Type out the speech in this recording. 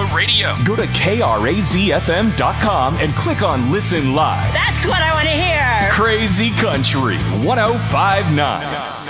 Radio. Go to KRAZFM.com and click on Listen Live. That's what I want to hear. Crazy Country 1059.